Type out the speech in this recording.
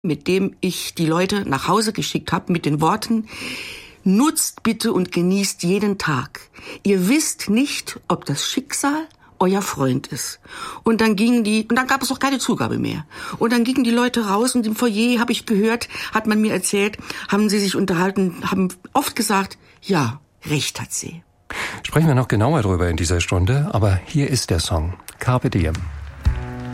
mit dem ich die Leute nach Hause geschickt habe, mit den Worten: Nutzt bitte und genießt jeden Tag. Ihr wisst nicht, ob das Schicksal euer Freund ist. Und dann gab es auch keine Zugabe mehr. Und dann gingen die Leute raus und im Foyer, habe ich gehört, hat man mir erzählt, haben sie sich unterhalten, haben oft gesagt, ja, recht hat sie. Sprechen wir noch genauer drüber in dieser Stunde, aber hier ist der Song Carpe Diem.